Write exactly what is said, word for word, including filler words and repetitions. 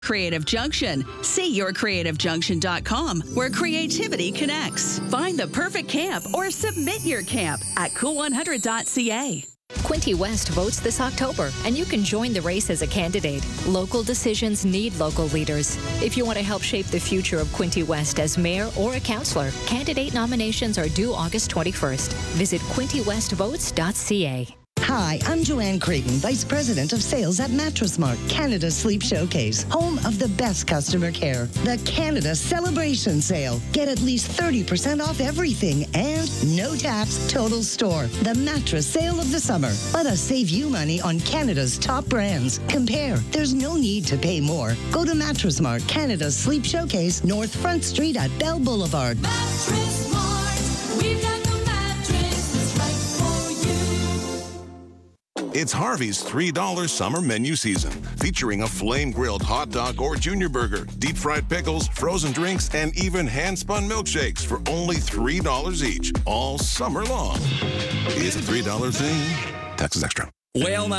Creative Junction. See your creative junction dot com, where creativity connects. Find the perfect camp or submit your camp at cool one hundred dot c a. Quinte West votes this October, and you can join the race as a candidate. Local decisions need local leaders. If you want to help shape the future of Quinte West as mayor or a councillor, candidate nominations are due August twenty-first. Visit quinte west votes dot c a. Hi, I'm Joanne Creighton, Vice President of Sales at Mattress Mart, Canada's Sleep Showcase, home of the best customer care. The Canada Celebration Sale. Get at least thirty percent off everything and no tax total store. The mattress sale of the summer. Let us save you money on Canada's top brands. Compare. There's no need to pay more. Go to Mattress Mart, Canada's Sleep Showcase, North Front Street at Bell Boulevard. Mattress Mart. We've got the mattress that's right for you. It's Harvey's three dollar summer menu season, featuring a flame-grilled hot dog or junior burger, deep-fried pickles, frozen drinks, and even hand-spun milkshakes for only three dollars each, all summer long. It's a three dollar thing. Taxes extra. Well, now